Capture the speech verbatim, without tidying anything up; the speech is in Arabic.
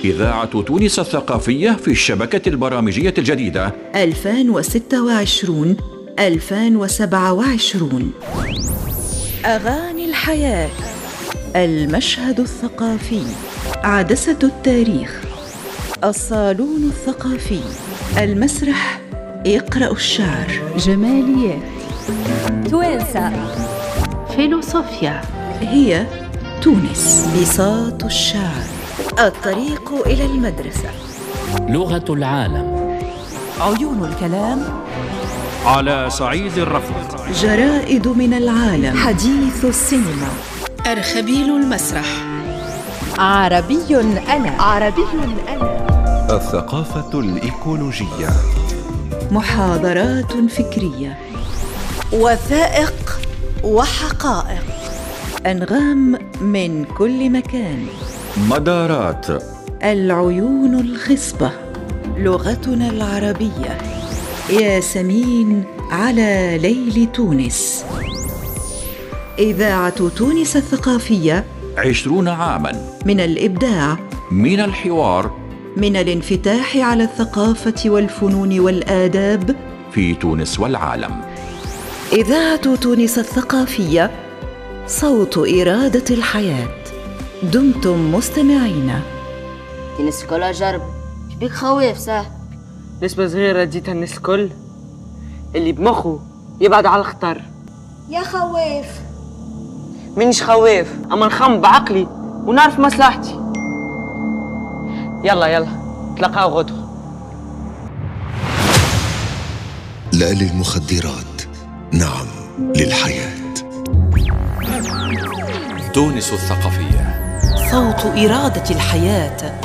إذاعة تونس الثقافية في الشبكة البرامجية الجديدة ألفين وستة وعشرين ألفين وسبعة وعشرين. أغاني الحياة، المشهد الثقافي، عدسة التاريخ، الصالون الثقافي، المسرح، يقرأ الشعر، جماليات، توانسة، فيلوصوفيا، هي تونس، بساط الشعر، الطريق إلى المدرسة، لغة العالم، عيون الكلام، على صعيد الرفض، جرائد من العالم، حديث السينما، أرخبيل المسرح، عربي أنا عربي أنا، الثقافة الإيكولوجية، محاضرات فكرية، وثائق وحقائق، أنغام من كل مكان، مدارات، العيون الخصبة، لغتنا العربية، ياسمين على ليل تونس. إذاعة تونس الثقافية، عشرون عاماً من الإبداع، من الحوار، من الانفتاح على الثقافة والفنون والآداب في تونس والعالم. إذاعة تونس الثقافية، صوت إرادة الحياة. دمتم مستمعين. الناس الكل أجرب، شبيك خواف صح؟ نسبة صغيرة اديتها الناس الكل، اللي بمخه يبعد على الخطر. يا خواف مانيش خواف، أما نخم بعقلي ونعرف مصلحتي. يلا يلا تلقاو غدوة. لا للمخدرات، نعم للحياة. تونس الثقافية، صوت إرادة الحياة.